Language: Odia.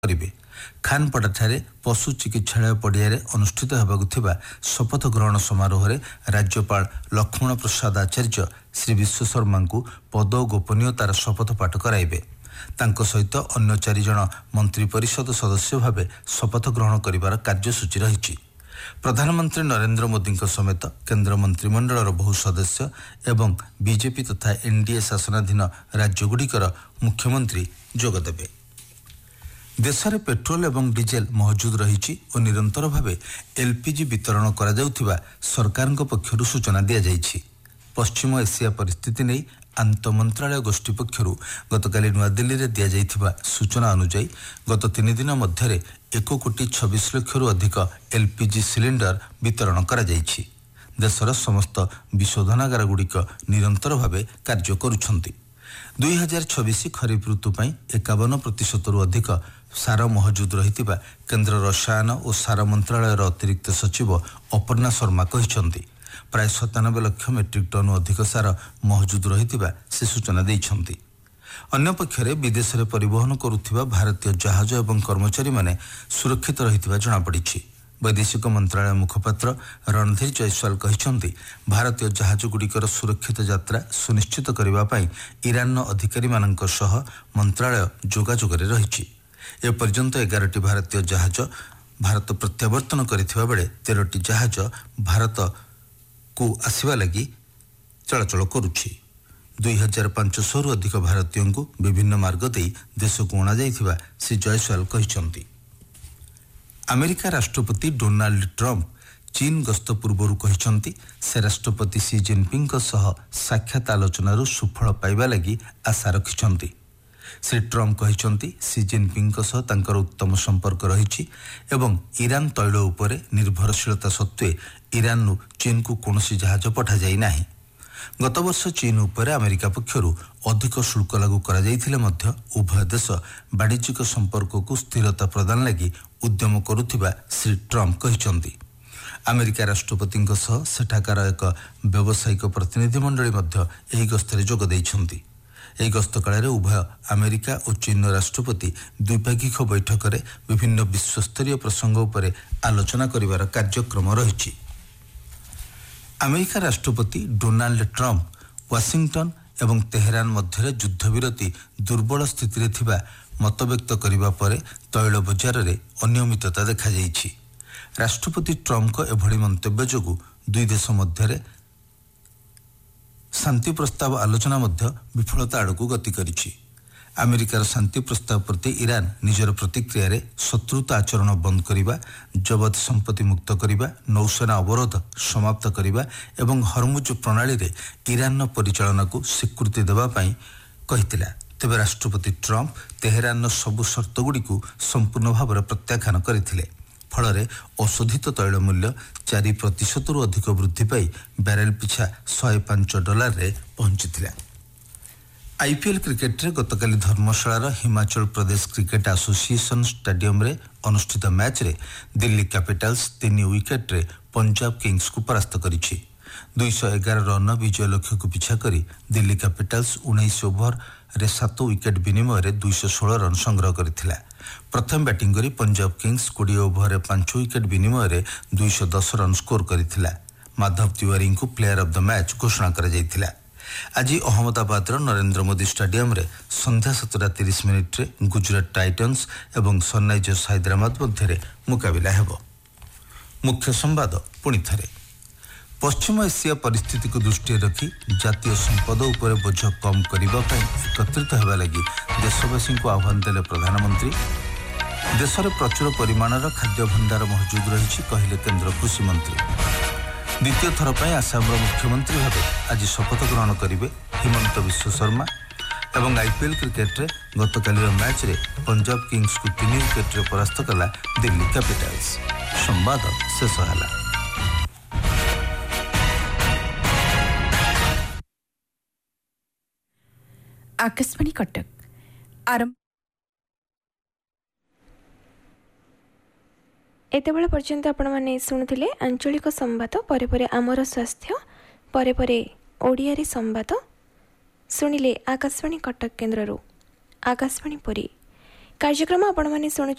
କରିବେ। ଖାନପଡ଼ାଠାରେ ପଶୁ ଚିକିତ୍ସାଳୟ ପଡ଼ିଆରେ ଅନୁଷ୍ଠିତ ହେବାକୁ ଥିବା ଶପଥ ଗ୍ରହଣ ସମାରୋହରେ ରାଜ୍ୟପାଳ ଲକ୍ଷ୍ମଣ ପ୍ରସାଦ ଆଚାର୍ଯ୍ୟ ଶ୍ରୀ ବିଶ୍ୱଶର୍ମାଙ୍କୁ ପଦ ଓ ଗୋପନୀୟତାର ଶପଥ ପାଠ କରାଇବେ। ତାଙ୍କ ସହିତ ଅନ୍ୟ 4 ଜଣ ମନ୍ତ୍ରୀ ପରିଷଦ ସଦସ୍ୟ ଭାବେ ଶପଥ ଗ୍ରହଣ କରିବାର କାର୍ଯ୍ୟସୂଚୀ ରହିଛି। ପ୍ରଧାନମନ୍ତ୍ରୀ ନରେନ୍ଦ୍ର ମୋଦିଙ୍କ ସମେତ କେନ୍ଦ୍ର ମନ୍ତ୍ରିମଣ୍ଡଳର ବହୁ ସଦସ୍ୟ ଏବଂ ବିଜେପି ତଥା ଏନ୍ଡିଏ ଶାସନାଧୀନ ରାଜ୍ୟଗୁଡ଼ିକର ମୁଖ୍ୟମନ୍ତ୍ରୀ ଯୋଗଦେବେ। ଦେଶରେ ପେଟ୍ରୋଲ ଏବଂ ଡିଜେଲ ମହଜୁଦ ରହିଛି ଓ ନିରନ୍ତର ଭାବେ ଏଲ୍ପିଜି ବିତରଣ କରାଯାଉଥିବା ସରକାରଙ୍କ ପକ୍ଷରୁ ସୂଚନା ଦିଆଯାଇଛି। ପଶ୍ଚିମ ଏସିଆ ପରିସ୍ଥିତି ନେଇ ଆନ୍ତଃମନ୍ତ୍ରାଳୟ ଗୋଷ୍ଠୀ ପକ୍ଷରୁ ଗତକାଲି ନୂଆଦିଲ୍ଲୀରେ ଦିଆଯାଇଥିବା ସୂଚନା ଅନୁଯାୟୀ ଗତ 3 ଦିନ ମଧ୍ୟରେ 1,26 ଲକ୍ଷରୁ ଅଧିକ ଏଲ୍ପିଜି ସିଲିଣ୍ଡର ବିତରଣ କରାଯାଇଛି। ଦେଶର ସମସ୍ତ ବିଶୋଧନାଗାରଗୁଡ଼ିକ ନିରନ୍ତର ଭାବେ କାର୍ଯ୍ୟ କରୁଛନ୍ତି। 2026 ଖରିଫ ଋତୁ ପାଇଁ 51%ରୁ ଅଧିକ ସାର ମହଜୁଦ ରହିଥିବା କେନ୍ଦ୍ର ରସାୟନ ଓ ସାର ମନ୍ତ୍ରାଳୟର ଅତିରିକ୍ତ ସଚିବ ଅପର୍ଣ୍ଣା ଶର୍ମା କହିଛନ୍ତି। ପ୍ରାୟ 97 ଲକ୍ଷ ମେଟ୍ରିକ ଟନ୍ ଅଧିକ ସାର ମହଜୁଦ ରହିଥିବା ସେ ସୂଚନା ଦେଇଛନ୍ତି। ଅନ୍ୟପକ୍ଷରେ ବିଦେଶରେ ପରିବହନ କରୁଥିବା ଭାରତୀୟ ଜାହାଜ ଏବଂ କର୍ମଚାରୀମାନେ ସୁରକ୍ଷିତ ରହିଥିବା ଜଣାପଡ଼ିଛି। ବୈଦେଶିକ ମନ୍ତ୍ରାଳୟ ମୁଖପାତ୍ର ରଣଧୀର ଜୟସ୍ୱାଲ କହିଛନ୍ତି, ଭାରତୀୟ ଜାହାଜଗୁଡ଼ିକର ସୁରକ୍ଷିତ ଯାତ୍ରା ସୁନିଶ୍ଚିତ କରିବା ପାଇଁ ଇରାନର ଅଧିକାରୀମାନଙ୍କ ସହ ମନ୍ତ୍ରାଳୟ ଯୋଗାଯୋଗରେ ରହିଛି। ଏପର୍ଯ୍ୟନ୍ତ 11ଟି ଭାରତୀୟ ଜାହାଜ ଭାରତ ପ୍ରତ୍ୟାବର୍ତ୍ତନ କରିଥିବା ବେଳେ 13ଟି ଜାହାଜ ଭାରତକୁ ଆସିବା ଲାଗି ଚଳାଚଳ କରୁଛି। 2500ରୁ ଅଧିକ ଭାରତୀୟଙ୍କୁ ବିଭିନ୍ନ ମାର୍ଗ ଦେଇ ଦେଶକୁ ଅଣାଯାଇଥିବା ଶ୍ରୀ ଜୟସ୍ୱାଲ କହିଛନ୍ତି। ଆମେରିକା ରାଷ୍ଟ୍ରପତି ଡୋନାଲ୍ଡ ଟ୍ରମ୍ପ ଚୀନ ଗସ୍ତ ପୂର୍ବରୁ କହିଛନ୍ତି ସେ ରାଷ୍ଟ୍ରପତି ସି ଜିନପିଙ୍ଗଙ୍କ ସହ ସାକ୍ଷାତ ଆଲୋଚନାରୁ ସୁଫଳ ପାଇବା ଲାଗି ଆଶା ରଖିଛନ୍ତି। ଶ୍ରୀ ଟ୍ରମ୍ପ କହିଛନ୍ତି ସି ଜିନପିଙ୍ଗଙ୍କ ସହ ତାଙ୍କର ଉତ୍ତମ ସମ୍ପର୍କ ରହିଛି ଏବଂ ଇରାନ ତୈଳ ଉପରେ ନିର୍ଭରଶୀଳତା ସତ୍ତ୍ୱେ ଇରାନରୁ ଚୀନକୁ କୌଣସି ଜାହାଜ ପଠାଯାଇ ନାହିଁ। ଗତବର୍ଷ ଚୀନ ଉପରେ ଆମେରିକା ପକ୍ଷରୁ ଅଧିକ ଶୁଳ୍କ ଲାଗୁ କରାଯାଇଥିଲେ ମଧ୍ୟ ଉଭୟ ଦେଶ ବାଣିଜ୍ୟିକ ସମ୍ପର୍କକୁ ସ୍ଥିରତା ପ୍ରଦାନ ଲାଗି ଉଦ୍ୟମ କରୁଥିବା ଶ୍ରୀ ଟ୍ରମ୍ପ କହିଛନ୍ତି। ଆମେରିକା ରାଷ୍ଟ୍ରପତିଙ୍କ ସହ ସେଠାକାର ଏକ ବ୍ୟବସାୟିକ ପ୍ରତିନିଧି ମଣ୍ଡଳୀ ମଧ୍ୟ ଏହି ଗସ୍ତରେ ଯୋଗ ଦେଇଛନ୍ତି। ଏହି ଗସ୍ତ କାଳରେ ଉଭୟ ଆମେରିକା ଓ ଚୀନର ରାଷ୍ଟ୍ରପତି ଦ୍ୱିପାକ୍ଷିକ ବୈଠକରେ ବିଭିନ୍ନ ବିଶ୍ୱସ୍ତରୀୟ ପ୍ରସଙ୍ଗ ଉପରେ ଆଲୋଚନା କରିବାର କାର୍ଯ୍ୟକ୍ରମ ରହିଛି। ଆମେରିକା ରାଷ୍ଟ୍ରପତି ଡୋନାଲ୍ଡ ଟ୍ରମ୍ପ ୱାଶିଂଟନ ଏବଂ ତେହେରାନ ମଧ୍ୟରେ ଯୁଦ୍ଧବିରତି ଦୁର୍ବଳ ସ୍ଥିତିରେ ଥିବା ମତବ୍ୟକ୍ତ କରିବା ପରେ ତୈଳ ବଜାରରେ ଅନିୟମିତତା ଦେଖାଯାଇଛି। ରାଷ୍ଟ୍ରପତି ଟ୍ରମ୍ପଙ୍କ ଏଭଳି ମନ୍ତବ୍ୟ ଯୋଗୁଁ ଦୁଇ ଦେଶ ମଧ୍ୟରେ ଶାନ୍ତି ପ୍ରସ୍ତାବ ଆଲୋଚନା ମଧ୍ୟ ବିଫଳତା ଆଡ଼କୁ ଗତି କରିଛି। ଆମେରିକାର ଶାନ୍ତି ପ୍ରସ୍ତାବ ପ୍ରତି ଇରାନ ନିଜର ପ୍ରତିକ୍ରିୟାରେ ଶତ୍ରୁତା ଆଚରଣ ବନ୍ଦ କରିବା, ଜବତ ସମ୍ପତ୍ତି ମୁକ୍ତ କରିବା, ନୌସେନା ଅବରୋଧ ସମାପ୍ତ କରିବା ଏବଂ ହରମୁଜ ପ୍ରଣାଳୀରେ ଇରାନର ପରିଚାଳନାକୁ ସ୍ୱୀକୃତି ଦେବା ପାଇଁ କହିଥିଲା। ତେବେ ରାଷ୍ଟ୍ରପତି ଟ୍ରମ୍ପ ତେହେରାନର ସବୁ ସର୍ତ୍ତଗୁଡ଼ିକୁ ସମ୍ପୂର୍ଣ୍ଣ ଭାବରେ ପ୍ରତ୍ୟାଖ୍ୟାନ କରିଥିଲେ। ଫଳରେ ଅଶୋଧିତ ତୈଳ ମୂଲ୍ୟ 4%ରୁ ଅଧିକ ବୃଦ୍ଧି ପାଇ ବ୍ୟାରେଲ ପିଛା $105ରେ ପହଞ୍ଚିଥିଲା। ଆଇପିଏଲ୍ କ୍ରିକେଟରେ ଗତକାଲି ଧର୍ମଶାଳାର ହିମାଚଳ ପ୍ରଦେଶ କ୍ରିକେଟ ଆସୋସିଏସନ ଷ୍ଟାଡିୟମରେ ଅନୁଷ୍ଠିତ ମ୍ୟାଚ୍ରେ ଦିଲ୍ଲୀ କ୍ୟାପିଟାଲ୍ସ 3 ୱିକେଟ୍ରେ ପଞ୍ଜାବ କିଙ୍ଗସକୁ ପରାସ୍ତ କରିଛି। 211 ରନ୍ର ବିଜୟ ଲକ୍ଷ୍ୟକୁ ପିଛା କରି ଦିଲ୍ଲୀ କ୍ୟାପିଟାଲ୍ସ 19 ଓଭରରେ 7 ୱିକେଟ୍ ବିନିମୟରେ 216 ରନ୍ ସଂଗ୍ରହ କରିଥିଲା। ପ୍ରଥମେ ବ୍ୟାଟିଂ କରି ପଞ୍ଜାବ କିଙ୍ଗସ 20 ଓଭରରେ 5 ୱିକେଟ୍ ବିନିମୟରେ 210 ରନ୍ ସ୍କୋର କରିଥିଲା। Madhav ତିୱାରୀଙ୍କୁ player of the match ଘୋଷଣା କରାଯାଇଥିଲା। ଆଜି ଅହମ୍ମଦାବାଦର ନରେନ୍ଦ୍ର ମୋଦି ଷ୍ଟାଡିୟମରେ ସନ୍ଧ୍ୟା 7:30 ଗୁଜରାଟ ଟାଇଟନ୍ସ ଏବଂ ସନରାଇଜର୍ସ ହାଇଦ୍ରାବାଦ ମଧ୍ୟରେ ମୁକାବିଲା ହେବ। ମୁଖ୍ୟ ସମ୍ବାଦ ପୁଣି ଥରେ। ପଶ୍ଚିମ ଏସିଆ ପରିସ୍ଥିତିକୁ ଦୃଷ୍ଟିରେ ରଖି ଜାତୀୟ ସମ୍ପଦ ଉପରେ ବୋଝ କମ୍ କରିବା ପାଇଁ ଏକତ୍ରିତ ହେବା ଲାଗି ଦେଶବାସୀଙ୍କୁ ଆହ୍ୱାନ ଦେଲେ ପ୍ରଧାନମନ୍ତ୍ରୀ। ଦେଶରେ ପ୍ରଚୁର ପରିମାଣର ଖାଦ୍ୟ ଭଣ୍ଡାର ମହଜୁଦ ରହିଛି କହିଲେ କେନ୍ଦ୍ର କୃଷିମନ୍ତ୍ରୀ। ଦ୍ୱିତୀୟ ଥର ପାଇଁ ଆସାମର ମୁଖ୍ୟମନ୍ତ୍ରୀ ଭାବେ ଆଜି ଶପଥ ଗ୍ରହଣ କରିବେ ହିମନ୍ତ ବିଶ୍ୱ ଶର୍ମା। ଏବଂ ଆଇପିଏଲ୍ କ୍ରିକେଟରେ ଗତକାଲିର ମ୍ୟାଚ୍ରେ ପଞ୍ଜାବ କିଙ୍ଗସକୁ 3 ୱିକେଟ୍ରେ ପରାସ୍ତ କଲା ଦିଲ୍ଲୀ କ୍ୟାପିଟାଲ୍ସ। ସମ୍ବାଦ ଶେଷ ହେଲା। आकाशवाणी कटक एतेबेला पर्यंत आपण माने शुणुथिले आंचलिक संवाद परे परे आमर स्वास्थ्य परे परे ओडिया रे संवाद शुणिले आकाशवाणी कटक केन्द्ररू आकाशवाणी पुरी कार्यक्रम आपण माने शुणु